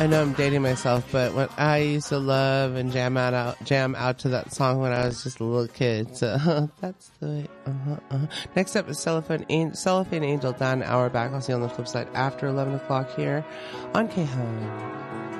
I know I'm dating myself, but when I used to love and jam out to that song when I was just a little kid. So that's the way. Next up is Cellophane Angel, down an hour back. I'll see you on the flip side after 11 o'clock here on K-Hon.